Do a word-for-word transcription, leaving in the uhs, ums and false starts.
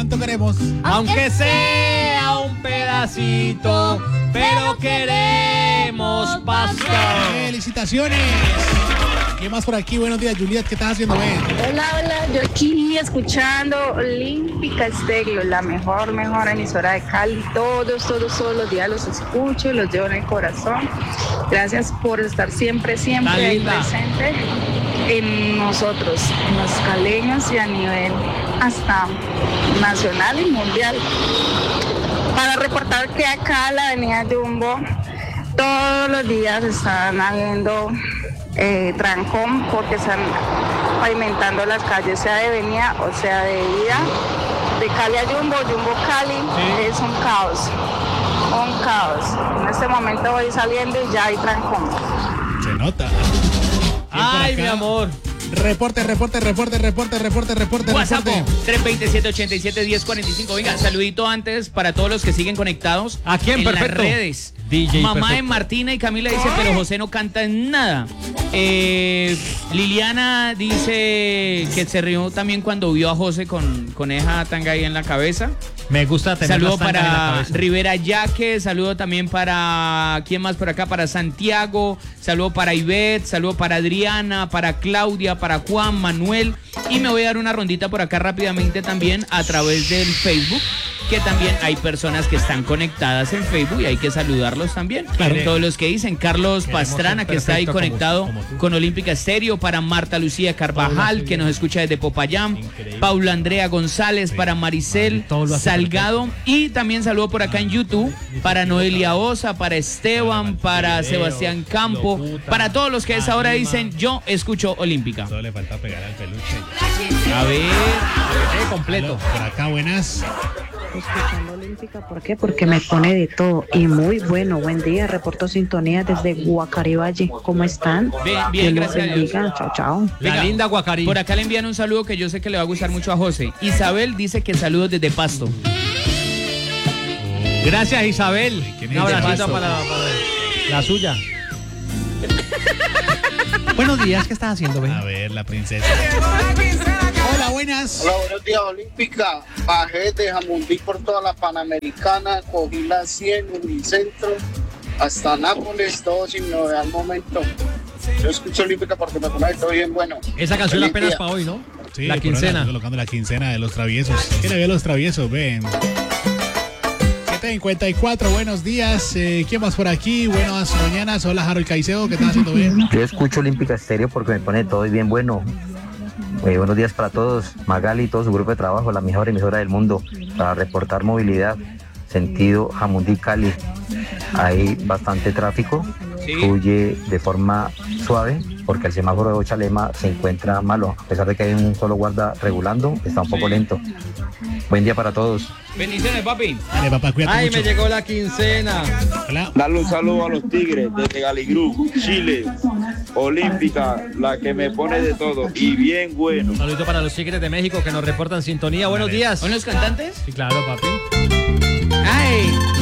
tanto queremos. Aunque sea un pedacito, pero queremos pasto. ¡Felicitaciones! ¿Quién más por aquí? Buenos días, Juliet, ¿qué estás haciendo, Ben? Hola, hola, yo aquí escuchando Olímpica Estéreo, la mejor, mejor emisora de Cali. Todos, todos, todos los días los escucho, los llevo en el corazón. Gracias por estar siempre, siempre ahí presente en nosotros, en los caleños y a nivel hasta nacional y mundial. Para reportar que acá la avenida Jumbo todos los días están habiendo eh, trancón porque están pavimentando las calles, sea de venida o sea de ida, de Cali a Jumbo, Jumbo Cali, sí. Es un caos, un caos. En este momento voy saliendo y ya hay trancón. Se nota. Ay, mi amor. Reporte, reporte, reporte, reporte, reporte, reporte, WhatsApp reporte. tres dos siete, ochenta y siete, diez cuarenta y cinco. Venga, saludito antes para todos los que siguen conectados. ¿A quién? En Perfecto. las redes. D J Mamá perfecto. de Martina y Camila dice, pero José no canta en nada. Eh, Liliana dice que se rió también cuando vio a José con, con esa tanga ahí en la cabeza. Me gusta tener Saludo las tangas en la para cabeza. Rivera Yaque, saludo también para, ¿quién más por acá? Para Santiago, saludo para Ivette, saludo para Adriana, para Claudia, para Juan, Manuel. Y me voy a dar una rondita por acá rápidamente también a través del Facebook, que también hay personas que están conectadas en Facebook y hay que saludarlos también. Claro. Todos los que dicen, Carlos Pastrana, que está ahí perfecto conectado como- como tú. con Olímpica Estéreo, para Marta Lucía Carvajal, que nos escucha desde Popayán, Paula Andrea González, para Maricel Todo lo hace Salgado, y también saludo por acá en YouTube para Noelia Osa, para Esteban, para Sebastián Campo, para todos los que a esa hora dicen, yo escucho Olímpica. Solo le falta pegar al peluche. A ver, Eh, completo. Por acá, buenas. Escuchando Olímpica, ¿por qué? Porque me pone de todo y muy bueno. Buen día, reporto sintonía desde Guacarivalle. ¿Cómo están? Bien, bien, Dios los gracias a Dios. bendiga. Chao, chao. La Venga, linda Guacarí. por acá le envían un saludo que yo sé que le va a gustar mucho a José. Isabel dice que saludos desde Pasto. Gracias, Isabel. ¿quién Un es? abracito Pasto. para, para la suya. Buenos días, ¿qué estás haciendo, Ben? A ver, la princesa. Hola, buenas. Hola, buenos días, Olímpica. Bajé de Jamundí por toda la Panamericana, cogí la cien, Unicentro, hasta Nápoles, todo sin novedad al momento. Yo escucho Olímpica porque me pone todo bien bueno. Esa canción Feliz apenas día. para hoy, ¿no? Sí, la por quincena. ahora, colocando la quincena de los traviesos. ¿Quién había los traviesos? Ven. siete cincuenta y cuatro, buenos días. Eh, ¿Quién más por aquí? Buenas mañanas. Hola, Harold Caicedo, ¿qué estás haciendo bien? Yo escucho Olímpica Estéreo porque me pone todo bien bueno. Eh, buenos días para todos. Magali y todo su grupo de trabajo, la mejor emisora del mundo para reportar movilidad. Sentido Jamundí Cali. Hay bastante tráfico. Sí. Fluye de forma suave porque el semáforo de Ochalema se encuentra malo. A pesar de que hay un solo guarda regulando, está un poco Sí. lento. Buen día para todos. Bendiciones, papi. Dale, papá, cuídate Ay, mucho. me llegó la quincena. Hola. Darle un saludo a los Tigres desde Galigru, Chile. Olímpica, la que me pone de todo y bien bueno. Saludito para los Tigres de México que nos reportan sintonía. Buenos días. ¿Son los cantantes? Sí, claro, papi. Ay,